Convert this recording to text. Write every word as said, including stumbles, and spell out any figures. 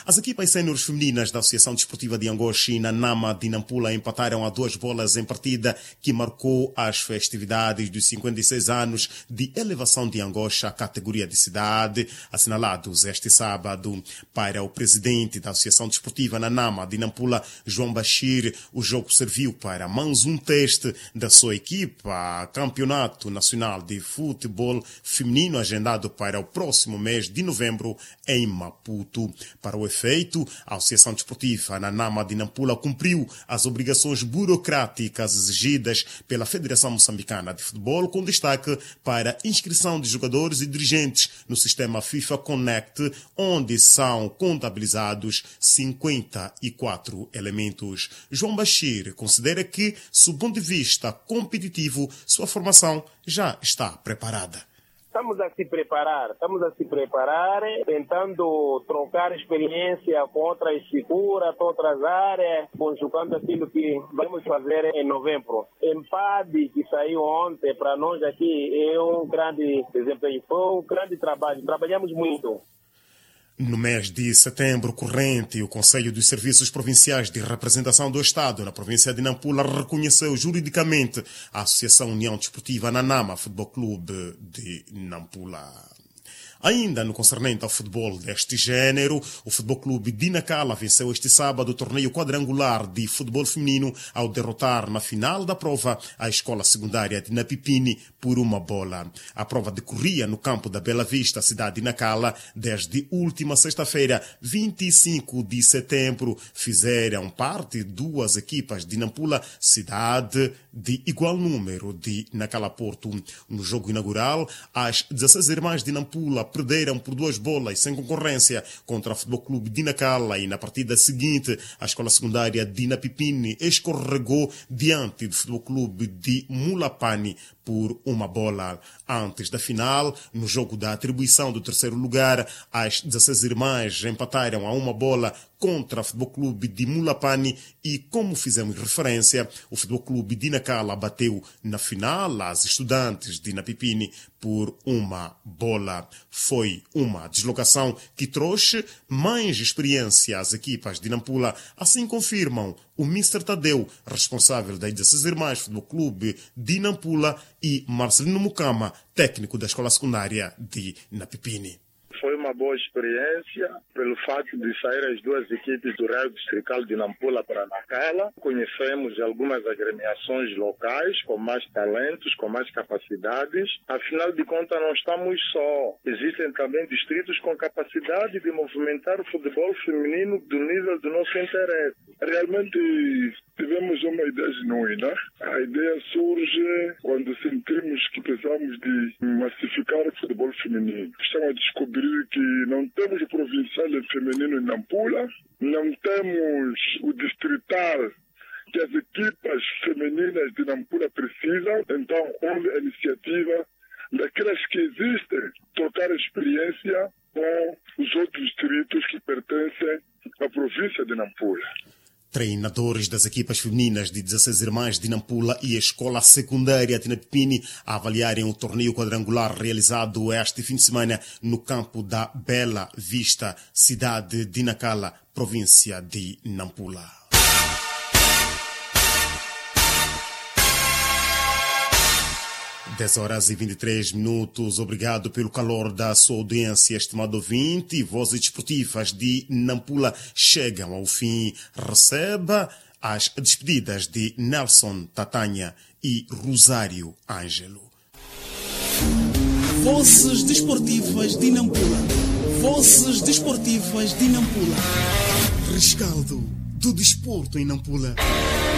As equipas séniores femininas da Associação Desportiva de Angoche e Nanama de Nampula empataram a duas bolas em partida que marcou as festividades dos cinquenta e seis anos de elevação de Angoche à categoria de cidade, assinalados este sábado. Para o presidente da Associação Desportiva Nanama de Nampula, João Bashir, o jogo serviu para mais um teste da sua equipa, Campeonato Nacional de Futebol Feminino, agendado para o próximo mês de novembro em Maputo. Para o efeito, a Associação Desportiva Nanama de Nampula cumpriu as obrigações burocráticas exigidas pela Federação Moçambicana de Futebol, com destaque para a inscrição de jogadores e dirigentes no sistema FIFA Connect, onde são contabilizados cinquenta e quatro elementos. João Bashir considera que, sob ponto de vista competitivo, sua formação já está preparada. Estamos a se preparar, estamos a se preparar, tentando trocar experiência com outras figuras, com outras áreas, conjugando aquilo que vamos fazer em novembro. Empade que saiu ontem para nós aqui é um grande desempenho, foi um grande trabalho, trabalhamos muito. No mês de setembro corrente, o Conselho dos Serviços Provinciais de Representação do Estado na província de Nampula reconheceu juridicamente a Associação União Desportiva Nanama Futebol Clube de Nampula. Ainda no concernente ao futebol deste género, o Futebol Clube de Nacala venceu este sábado o torneio quadrangular de futebol feminino ao derrotar na final da prova a escola secundária de Napipini por uma bola. A prova decorria no campo da Bela Vista, cidade de Nacala, desde última sexta-feira, vinte e cinco de setembro. Fizeram parte duas equipas de Nampula, cidade de igual número de Nacala Porto. No jogo inaugural, as dezesseis irmãs de Nampula perderam por duas bolas sem concorrência contra o Futebol Clube de Nacala, e na partida seguinte a escola secundária de Napipini escorregou diante do Futebol Clube de Mulapani por uma bola. Antes da final, no jogo da atribuição do terceiro lugar, as dezesseis irmãs empataram a uma bola contra o Futebol Clube de Mulapani e, como fizemos referência, o Futebol Clube de Nacala bateu na final as estudantes de Napipini por uma bola. Foi uma deslocação que trouxe mais experiência às equipas de Nampula, assim confirmam o mister Tadeu, responsável das dezesseis irmãs Futebol Clube de Nampula, e Marcelino Mukama, técnico da escola secundária de Napipini. Foi uma boa experiência pelo fato de sair as duas equipes do Raio Distrital de Nampula para Nacala. Conhecemos algumas agremiações locais com mais talentos, com mais capacidades. Afinal de contas, não estamos só. Existem também distritos com capacidade de movimentar o futebol feminino do nível do nosso interesse. Realmente tivemos uma ideia genuína. A ideia surge quando sentimos que precisamos de massificar o futebol feminino. Estamos a descobrir que não temos o provincial feminino em Nampula, não temos o distrital que as equipas femininas de Nampula precisam. Então houve a iniciativa daquelas que existem, trocar experiência com os outros distritos que pertencem à província de Nampula. Treinadores das equipas femininas de dezesseis irmãs de Nampula e a escola secundária de Napipini a avaliarem o torneio quadrangular realizado este fim de semana no campo da Bela Vista, cidade de Nacala, província de Nampula. dez horas e vinte e três minutos. Obrigado pelo calor da sua audiência, estimado ouvinte. Vozes desportivas de Nampula chegam ao fim. Receba as despedidas de Nelson Tatanha e Rosário Ângelo. Vozes desportivas de Nampula. Vozes desportivas de Nampula. Rescaldo do desporto em Nampula.